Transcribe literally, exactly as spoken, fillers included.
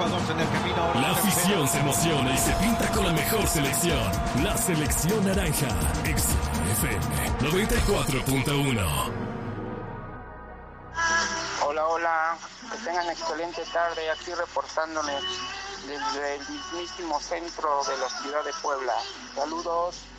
La afición se emociona y se pinta con la mejor selección. La selección naranja. X-F M noventa y cuatro punto uno. Hola, hola. Que tengan excelente tarde. Aquí reportándoles desde el mismísimo centro de la ciudad de Puebla. Saludos.